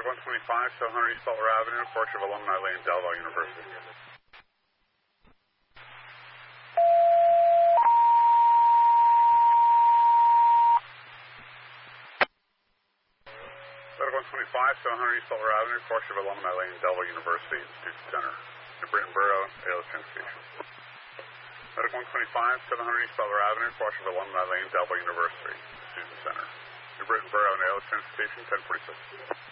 Medic 125, 700 East Butler Avenue, portion of Alumni Lane, Del Valle University. Medic 125, 700 East Butler Avenue, portion of Alumni Lane, Del Valle University, Student Center. New Britain Borough, ALS train station. Medic 125, 700 East Butler Avenue, portion of Alumni Lane, Del Valle University, Student Center. New Britain Borough, ALS train station, 1046.